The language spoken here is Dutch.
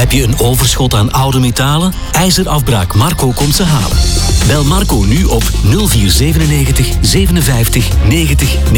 Heb je een overschot aan oude metalen? IJzerafbraak Marco komt ze halen. Bel Marco nu op 0497 57 90